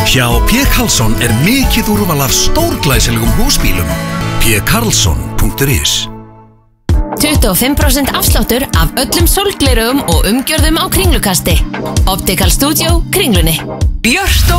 Hjá P. Karlsson mikið úrval af stórglæsilegum húsbílum. pkarlsson.is 25% afsláttur af öllum sólglerugum og umgjörðum á Kringlukasti. Optical Studio, Kringlunni. Björt og